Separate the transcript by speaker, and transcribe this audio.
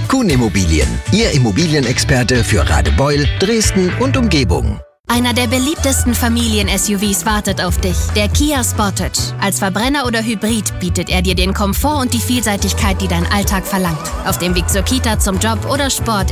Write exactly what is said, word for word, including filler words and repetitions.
Speaker 1: Kuhn Immobilien, Ihr Immobilienexperte für Radebeul, Dresden und Umgebung.
Speaker 2: Einer der beliebtesten Familien-S U Vs wartet auf dich, der Kia Sportage. Als Verbrenner oder Hybrid bietet er dir den Komfort und die Vielseitigkeit, die dein Alltag verlangt. Auf dem Weg zur Kita, zum Job oder Sport